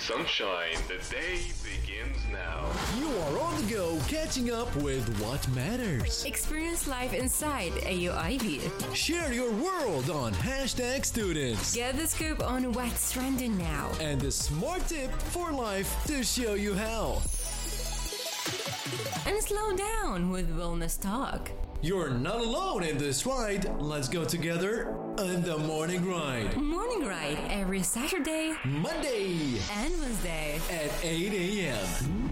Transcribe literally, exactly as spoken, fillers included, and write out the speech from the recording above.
sunshine. The day begins now. You are on the go, catching up with what matters. Experience life inside A U I B. Share your world on hashtag students. Get the scoop on what's trending now. And the smart tip for life to show you how. And slow down with wellness talk. You're not alone in this ride. Let's go together on the morning ride. Morning ride every Saturday, Monday, and Wednesday at eight a.m.